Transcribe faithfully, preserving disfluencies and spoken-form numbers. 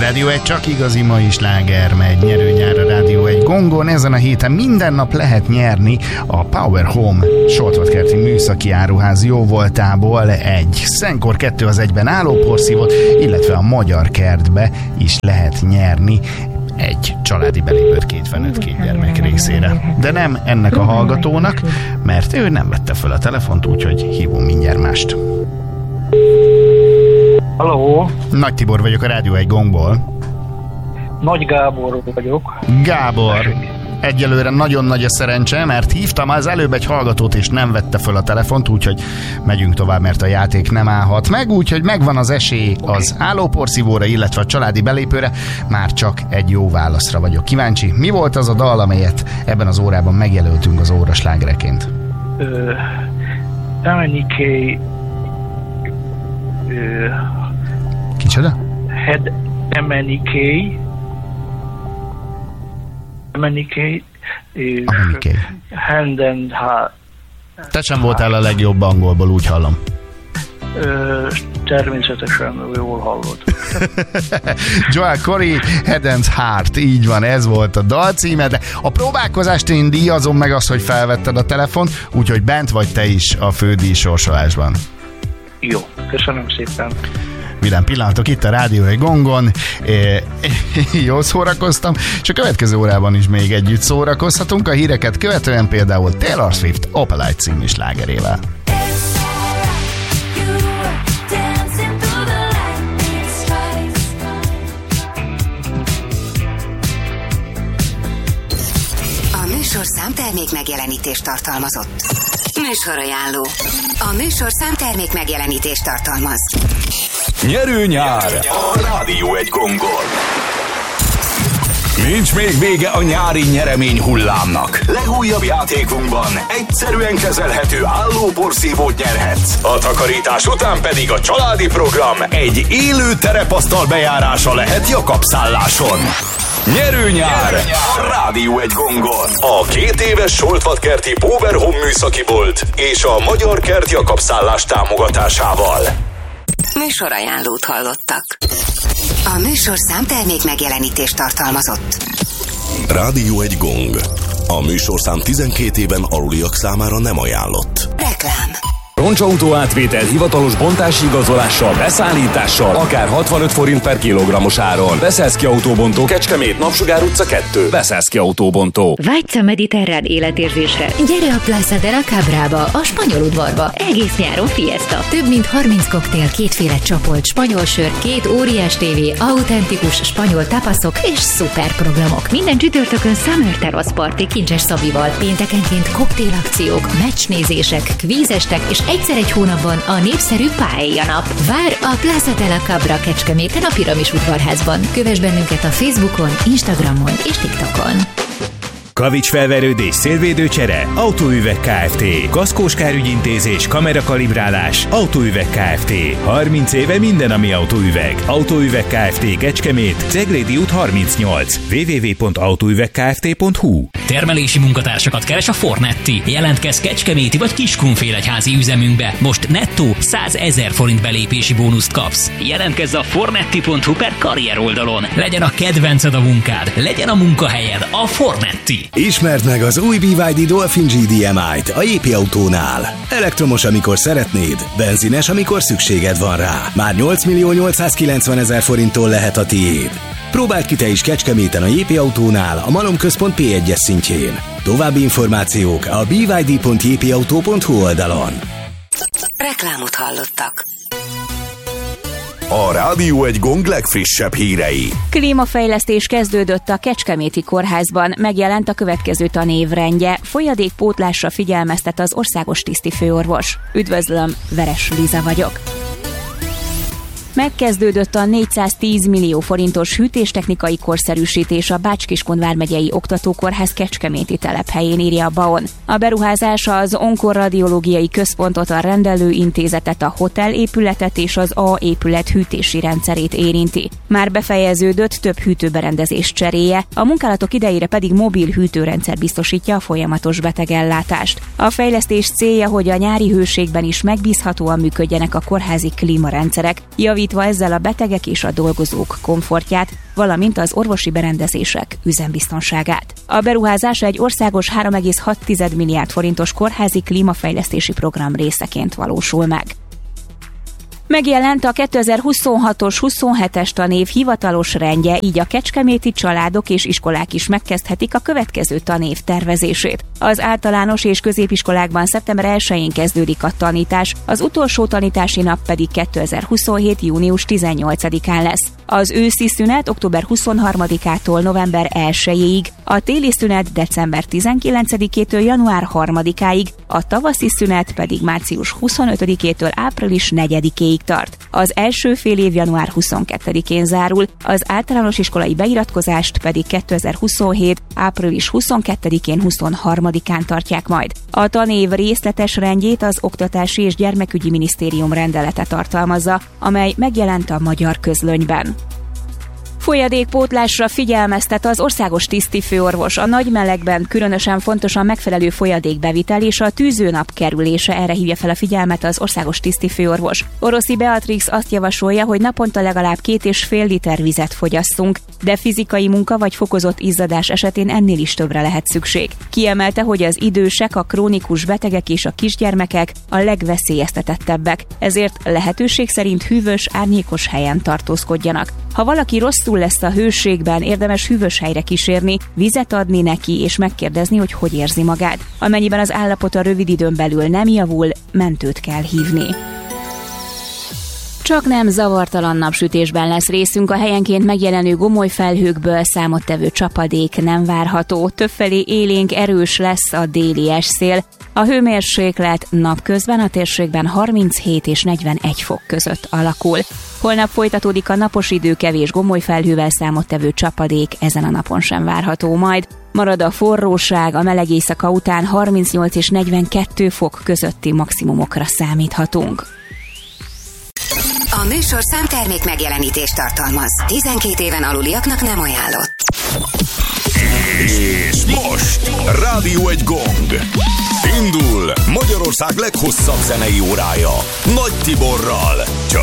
Rádió egy csak igazi mai sláger megy, nyerőnyár a Rádió egy gongon. Ezen a héten minden nap lehet nyerni a Power Home Soltvatkerti műszaki áruház jóvoltából egy Szenkor kettő az egyben állóporszívót, illetve a Magyar Kertbe is lehet nyerni egy családi belépőt két felnőtt, két gyermek részére. De nem ennek a hallgatónak, mert ő nem vette fel a telefont, úgyhogy hívom mindjárt mást. Halló! Nagy Tibor vagyok a Rádió egy gongból. Nagy Gábor vagyok. Gábor, egyelőre nagyon nagy a szerencse, mert hívtam az előbb egy hallgatót, és nem vette föl a telefont, úgyhogy megyünk tovább, mert a játék nem állhat meg, úgyhogy megvan az esély okay. az állóporszívóra, illetve a családi belépőre, már csak egy jó válaszra vagyok kíváncsi. Mi volt az a dal, amelyet ebben az órában megjelöltünk az óra slágereként? em en i ká Kicsoda? Head em en i ká em en i ká és Hand and Heart. Te sem voltál a legjobb angolból, úgy hallom. Ö, természetesen jól hallott. Joel Corey, Head and Heart, így van, ez volt a dal címe, de a próbálkozást én díjazom meg azt, hogy felvetted a telefont, úgyhogy bent vagy te is a fődíj sorsolásban. Jó, köszönöm szépen. Vidám pillanatok itt a Rádió egy gongon. Jól szórakoztam, és a következő órában is még együtt szórakozhatunk. A híreket követően például Taylor Swift Opalite című slágerével. A műsorszám termék megjelenítést tartalmazott. Műsorajánló. A műsorszám termék megjelenítést tartalmaz. Nyerő nyár a Rádió egy gongon. Nincs még vége a nyári nyeremény hullámnak. Legújabb játékunkban egyszerűen kezelhető állóporszívót nyerhetsz. A takarítás után pedig a családi program egy élő terepasztal bejárása lehet Jakab-szálláson. Nyerő nyár a Rádió egy gongon. A két éves Soltvatkerti Power Home műszaki bolt és a Magyar Kert Jakab-szállás támogatásával. Műsorajánlót hallottak. A műsorszám termék megjelenítést tartalmazott. Rádió egy gong. A műsorszám tizenkét éven aluliak számára nem ajánlott. Reklám. Roncsautó átvétel hivatalos bontási igazolással, beszállítással, akár hatvanöt forint per kilogrammos áron. Beszeszki Autóbontó, Kecskemét, Napsugár utca kettő. Beszeszki Autóbontó. Vágysz a mediterrán életérzésre? Gyere a Plaza de la Cabrába, a spanyol udvarba. Egész nyáron fiesta. Több mint harminc koktél, kétféle csapolt spanyol sör, két óriás tévé, autentikus spanyol tapaszok és szuper programok. Minden csütörtökön Summer Terrace Party Kincses Szabival. Péntekenként koktélakciók, meccsnézések, kvízestek és egyszer egy hónapban a népszerű Paella nap. Vár a Plaza de la Cabra Kecskeméten a Piramis udvarházban. Kövess bennünket a Facebookon, Instagramon és TikTokon. Kavics felverődés, szélvédőcsere, Autóüveg Kft. Kaszkós kárügyintézés, kamerakalibrálás, Autóüveg Kft. harminc éve minden, ami autóüveg. Autóüveg Kft. Kecskemét, Ceglédi út harmincnyolc. double-u double-u double-u pont autóüvegkft pont hu. Termelési munkatársakat keres a Fornetti. Jelentkezz kecskeméti vagy Kiskunfélegyházi üzemünkbe. Most nettó százezer forint belépési bónuszt kapsz. Jelentkezz a fornetti pont hu per karrier oldalon. Legyen a kedvenced a munkád, legyen a munkahelyed a Fornetti. Ismerd meg az új bé vé dé Dolphin gé dé em í-t a jé pé Autónál. Elektromos, amikor szeretnéd, benzines, amikor szükséged van rá. Már nyolc millió nyolcszázkilencvenezer forinttól lehet a tiéd. Próbáld ki te is Kecskeméten a jé pé Autónál, a Malomközpont pé egyes szintjén. További információk a bé vé dé pont jé pé autó pont hu oldalon. Reklámot hallottak. A Rádió egy gong legfrissebb hírei. Klímafejlesztés kezdődött a Kecskeméti Kórházban, megjelent a következő tanévrendje, folyadékpótlásra figyelmeztet az országos tisztifőorvos. Üdvözlöm, Veres Liza vagyok. Megkezdődött a négyszáztíz millió forintos hűtéstechnikai korszerűsítés a Bács-Kiskun vármegyei oktatókórház kecskeméti telephelyén, írja a BAON. A beruházás az onkoradiológiai központot, a rendelőintézetet, a hotelépületet és az A épület hűtési rendszerét érinti. Már befejeződött több hűtőberendezés cseréje, a munkálatok idejére pedig mobil hűtőrendszer biztosítja a folyamatos betegellátást. A fejlesztés célja, hogy a nyári hőségben is megbízhatóan működjenek a kórházi klímarendszerek. Javi javítva ezzel a betegek és a dolgozók komfortját, valamint az orvosi berendezések üzembiztonságát. A beruházás egy országos három egész hat milliárd forintos kórházi klímafejlesztési program részeként valósul meg. Megjelent a kétezer-huszonhatos huszonhetes tanév hivatalos rendje, így a kecskeméti családok és iskolák is megkezdhetik a következő tanév tervezését. Az általános és középiskolákban szeptember elsején kezdődik a tanítás, az utolsó tanítási nap pedig kétezer-huszonhét június tizennyolcadikán lesz. Az őszi szünet október huszonharmadikától november elsejéig, a téli szünet december tizenkilencedikétől január harmadikáig, a tavaszi szünet pedig március huszonötödikétől április negyedikéig tart. Az első fél év január huszonkettedikén zárul, az általános iskolai beiratkozást pedig kétezer-huszonhét április huszonkettedikén huszonharmadikán tartják majd. A tanév részletes rendjét az Oktatási és Gyermekügyi Minisztérium rendelete tartalmazza, amely megjelent a Magyar Közlönyben. Folyadékpótlásra figyelmeztet az országos tisztifőorvos. A nagy melegben különösen fontos a megfelelő folyadékbevitel és a tűzőnap kerülése, erre hívja fel a figyelmet az országos tisztifőorvos. Oroszi Beatrix azt javasolja, hogy naponta legalább két és fél liter vizet fogyasszunk, de fizikai munka vagy fokozott izzadás esetén ennél is többre lehet szükség. Kiemelte, hogy az idősek, a krónikus betegek és a kisgyermekek a legveszélyeztetettebbek, ezért lehetőség szerint hűvös, árnyékos helyen tartózkodjanak. Ha valaki rosszul lesz a hőségben, érdemes hűvös helyre kísérni, vizet adni neki és megkérdezni, hogy hogy érzi magát. Amennyiben az állapota rövid időn belül nem javul, mentőt kell hívni. Csak nem zavartalan napsütésben lesz részünk, a helyenként megjelenő gomoly felhőkből számottevő csapadék nem várható. Többfelé élénk erős lesz a déli esszél. A hőmérséklet napközben a térségben harminchét és negyvenegy fok között alakul. Holnap folytatódik a napos idő, kevés gomoly felhővel számottevő csapadék ezen a napon sem várható majd. Marad a forróság, a meleg éjszaka után harmincnyolc és negyvenkettő fok közötti maximumokra számíthatunk. A műsor számtermék megjelenítést tartalmaz. tizenkét éven aluliaknak nem ajánlott. És most Rádió egy gong. Indul Magyarország leghosszabb zenei órája Nagy Tiborral. Csak